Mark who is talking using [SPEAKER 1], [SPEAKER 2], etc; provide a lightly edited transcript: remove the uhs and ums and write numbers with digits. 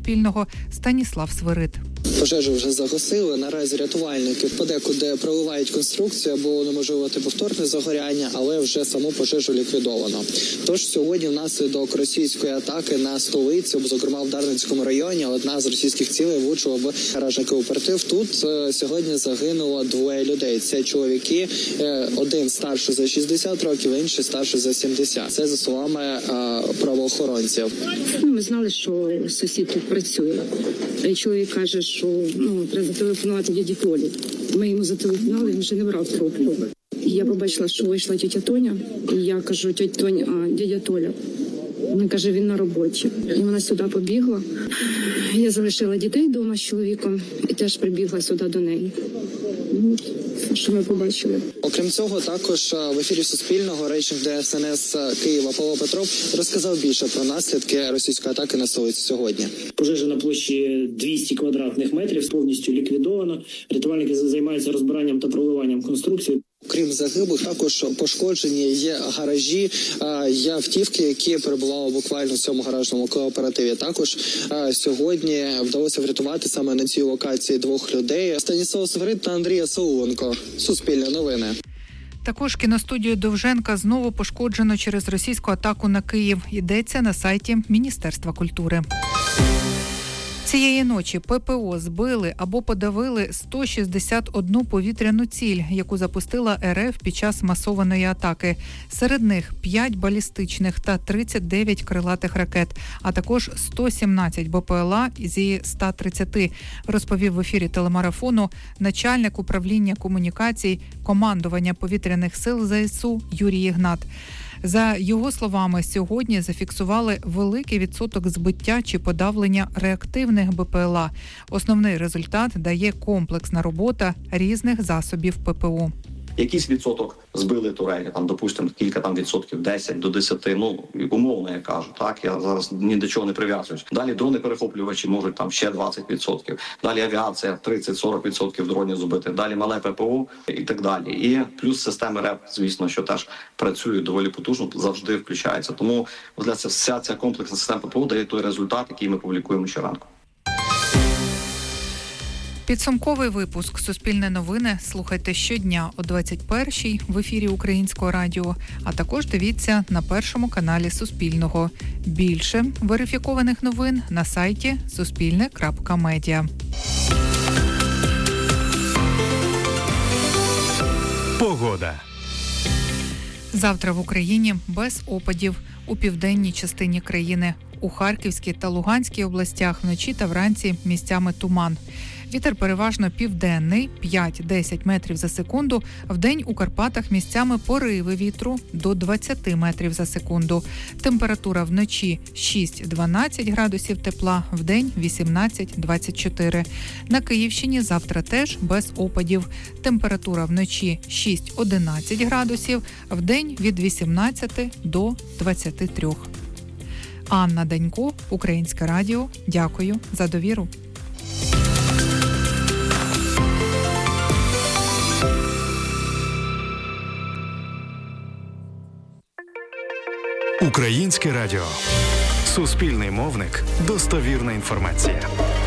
[SPEAKER 1] Суспільного Станіслав Свирид.
[SPEAKER 2] Пожежу вже загасили. Наразі рятувальники подекуди проливають конструкцію, або унеможливити повторне загоряння, але вже саму пожежу ліквідовано. Тож сьогодні внаслідок російської атаки на столицю, зокрема в Дарницькому районі, одна з російських цілей влучила в гаражний кооператив. Тут сьогодні загинуло двоє людей. Це чоловіки, один старший за 60 років, інший старший за 70. Це за словами правоохоронців.
[SPEAKER 3] Ми знали, що сусід тут працює. Чоловік каже, що треба зателефонувати дяді Толі. Ми йому зателефонували, він вже не брав трубку. Я побачила, що вийшла тітя Тоня. І я кажу, тітя Тоня, дядя Толя. Вона каже, він на роботі. І вона сюди побігла. Я залишила дітей вдома з чоловіком і теж прибігла сюди до неї. Що ми побачили.
[SPEAKER 2] Окрім цього, також в ефірі Суспільного речник ДСНС Києва Павло Петров розказав більше про наслідки російської атаки на столицю сьогодні.
[SPEAKER 4] Пожежа на площі 200 квадратних метрів повністю ліквідована. Рятувальники займаються розбиранням та проливанням конструкції.
[SPEAKER 2] Крім загиблих, також пошкоджені є гаражі, є автівки, які перебували буквально в цьому гаражному кооперативі. Також сьогодні вдалося врятувати саме на цій локації двох людей. Станіслав Свирид та Андрій Сауленко. Суспільне новини.
[SPEAKER 1] Також кіностудію Довженка знову пошкоджено через російську атаку на Київ. Йдеться на сайті Міністерства культури. Цієї ночі ППО збили або подавили 161 повітряну ціль, яку запустила РФ під час масованої атаки. Серед них 5 балістичних та 39 крилатих ракет, а також 117 БПЛА зі 130, розповів в ефірі телемарафону начальник управління комунікацій командування повітряних сил ЗСУ Юрій Ігнат. За його словами, сьогодні зафіксували великий відсоток збиття чи подавлення реактивних БПЛА. Основний результат дає комплексна робота різних засобів ППО.
[SPEAKER 5] Якийсь відсоток збили турелі, допустимо, кілька відсотків, 10 до 10, умовно я кажу, так, я зараз ні до чого не прив'язуюсь. Далі дрони-перехоплювачі можуть ще 20%, далі авіація 30-40% дронів збити, далі мале ППО і так далі. І плюс системи РЕП, звісно, що теж працюють доволі потужно, завжди включаються. Тому вся ця комплексна система ППО дає той результат, який ми публікуємо щоранку.
[SPEAKER 1] Підсумковий випуск «Суспільне новини» слухайте щодня о 21-й в ефірі Українського радіо, а також дивіться на першому каналі Суспільного. Більше верифікованих новин на сайті suspilne.media.
[SPEAKER 6] Погода.
[SPEAKER 1] Завтра в Україні без опадів у південній частині країни. У Харківській та Луганській областях вночі та вранці місцями туман. Вітер переважно південний, 5-10 метрів за секунду. Вдень у Карпатах місцями пориви вітру до 20 метрів за секунду. Температура вночі 6-12 градусів тепла, вдень 18-24. На Київщині завтра теж без опадів. Температура вночі 6-11 градусів, вдень від 18 до 23. Анна Данько, Українське радіо. Дякую за довіру.
[SPEAKER 6] Українське радіо. Суспільний мовник. Достовірна інформація.